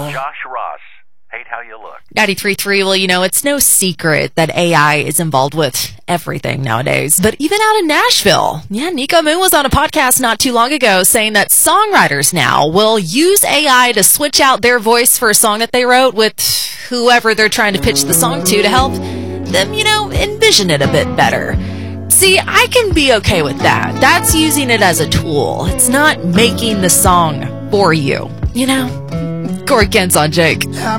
Josh Ross, hate how you look. 93.3, well, it's no secret that AI is involved with everything nowadays. But even out in Nashville, Nico Moon was on a podcast not too long ago saying that songwriters now will use AI to switch out their voice for a song that they wrote with whoever they're trying to pitch the song to help them, envision it a bit better. See, I can be okay with that. That's using it as a tool. It's not making the song for you, Corey Kent's on Jake.